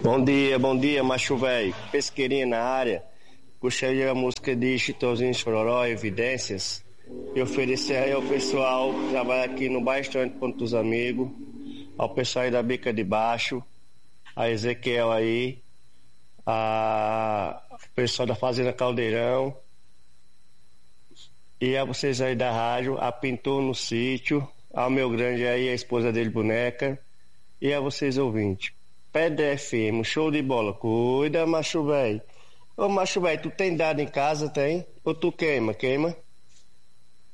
Bom dia, macho velho. Pesqueirinha na área. Gostaria da música de Chitãozinho Chororó, Evidências. E oferecer aí ao pessoal que trabalha aqui no Bastante Ponto dos Amigos, ao pessoal aí da Bica de Baixo, a Ezequiel aí, o pessoal da Fazenda Caldeirão, e a vocês aí da rádio, a Pintor no Sítio, ao meu grande aí, a esposa dele, Boneca, e a vocês ouvintes. Pedra FM, show de bola. Cuida, macho velho. Ô, macho velho, tu tem dado em casa, tem? Ou tu queima?